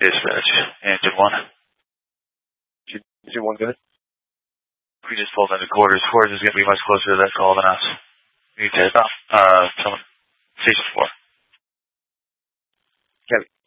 Dispatch, Engine 1. Engine 1, go ahead. We just pulled into quarters. Quarters is going to be much closer to that call than us. We need to head out. Station 4. Kevin.